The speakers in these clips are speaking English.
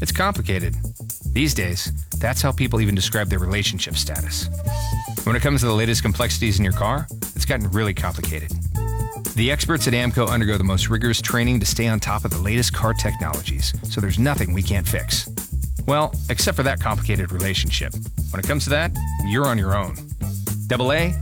It's complicated. These days, that's how people even describe their relationship status. When it comes to the latest complexities in your car, it's gotten really complicated. The experts at AAMCO undergo the most rigorous training to stay on top of the latest car technologies, so there's nothing we can't fix. Well, except for that complicated relationship. When it comes to that, you're on your own. AA,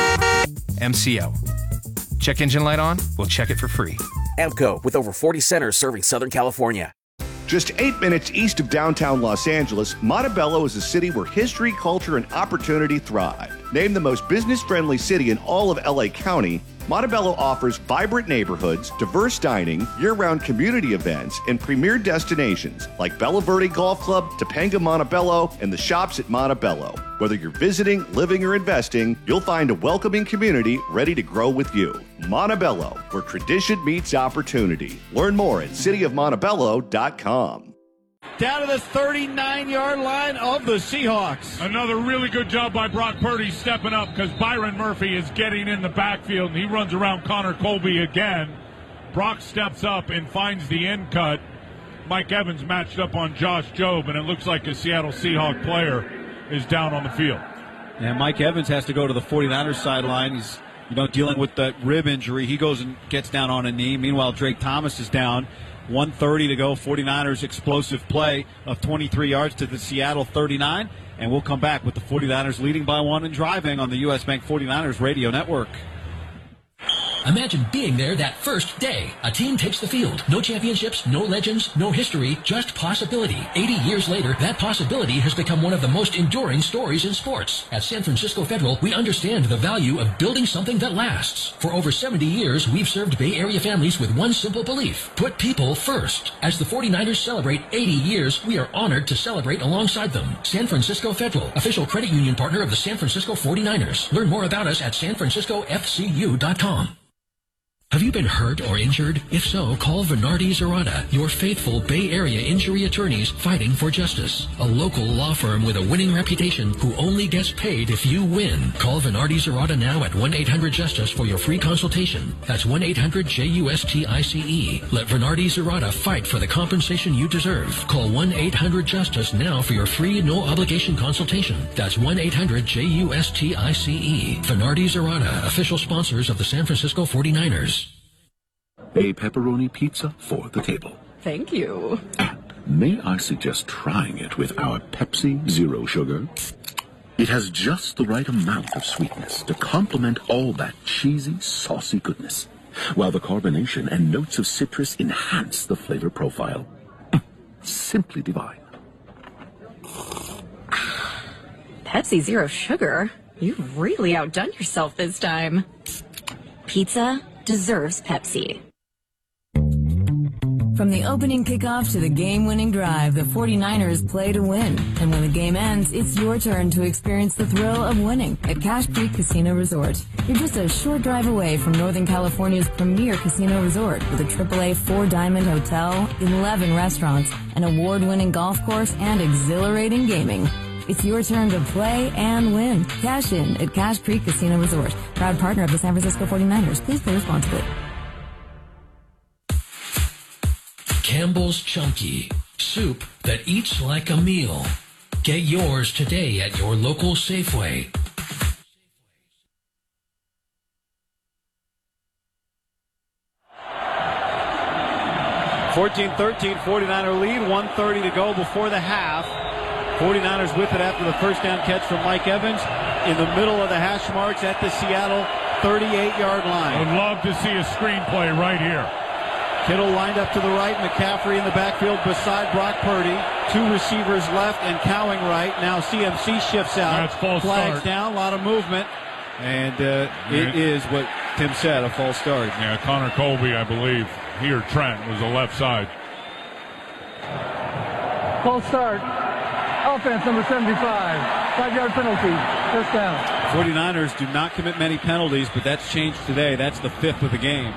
MCO. Check engine light on? We'll check it for free. AAMCO, with over 40 centers serving Southern California. Just 8 minutes east of downtown Los Angeles, Montebello is a city where history, culture, and opportunity thrive. Named the most business-friendly city in all of LA County, Montebello offers vibrant neighborhoods, diverse dining, year-round community events, and premier destinations like Bella Verde Golf Club, Topanga Montebello, and the shops at Montebello. Whether you're visiting, living, or investing, you'll find a welcoming community ready to grow with you. Montebello, where tradition meets opportunity. Learn more at cityofmontebello.com. Down to the 39-yard line of the Seahawks. Another really good job by Brock Purdy stepping up because Byron Murphy is getting in the backfield, and he runs around Connor Colby again. Brock steps up and finds the end cut. Mike Evans matched up on Josh Jobe, and it looks like a Seattle Seahawk player is down on the field. And Mike Evans has to go to the 49ers sideline. He's dealing with that rib injury. He goes and gets down on a knee. Meanwhile, Drake Thomas is down. 1:30 to go. 49ers explosive play of 23 yards to the Seattle 39. And we'll come back with the 49ers leading by 1 and driving on the U.S. Bank 49ers radio network. Imagine being there that first day. A team takes the field. No championships, no legends, no history, just possibility. 80 years later, that possibility has become one of the most enduring stories in sports. At San Francisco Federal, we understand the value of building something that lasts. For over 70 years, we've served Bay Area families with one simple belief: put people first. As the 49ers celebrate 80 years, we are honored to celebrate alongside them. San Francisco Federal, official credit union partner of the San Francisco 49ers. Learn more about us at sanfranciscofcu.com. Have you been hurt or injured? If so, call Venardi Zerata, your faithful Bay Area injury attorneys fighting for justice. A local law firm with a winning reputation who only gets paid if you win. Call Venardi Zerata now at 1-800-JUSTICE for your free consultation. That's 1-800-JUSTICE. Let Venardi Zerata fight for the compensation you deserve. Call 1-800-JUSTICE now for your free, no-obligation consultation. That's 1-800-JUSTICE. Venardi Zerata, official sponsors of the San Francisco 49ers. A pepperoni pizza for the table. Thank you. And may I suggest trying it with our Pepsi Zero Sugar? It has just the right amount of sweetness to complement all that cheesy, saucy goodness, while the carbonation and notes of citrus enhance the flavor profile. Simply divine. Pepsi Zero Sugar? You've really outdone yourself this time. Pizza deserves Pepsi. From the opening kickoff to the game-winning drive, the 49ers play to win. And when the game ends, it's your turn to experience the thrill of winning at Cache Creek Casino Resort. You're just a short drive away from Northern California's premier casino resort with a AAA 4-diamond hotel, 11 restaurants, an award-winning golf course, and exhilarating gaming. It's your turn to play and win. Cash in at Cache Creek Casino Resort. Proud partner of the San Francisco 49ers. Please play responsibly. Campbell's Chunky, soup that eats like a meal. Get yours today at your local Safeway. (14-13) 49er lead, 1:30 to go before the half. 49ers with it after the first down catch from Mike Evans in the middle of the hash marks at the Seattle 38-yard line. I'd love to see a screenplay right here. Kittle lined up to the right, McCaffrey in the backfield beside Brock Purdy. 2 receivers left and Cowing right. Now CMC shifts out. That's false Flags start. down, a lot of movement. And it is what Tim said, a false start. Yeah, Connor Colby, I believe, he or Trent was the left side. False start. Offense number 75. 5-yard penalty. First down. 49ers do not commit many penalties, but that's changed today. That's the 5th of the game.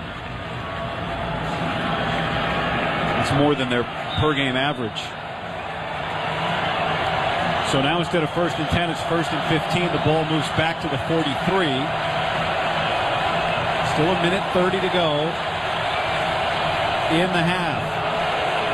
It's more than their per-game average. So now instead of 1st and 10, it's 1st and 15. The ball moves back to the 43. Still a minute 30 to go in the half.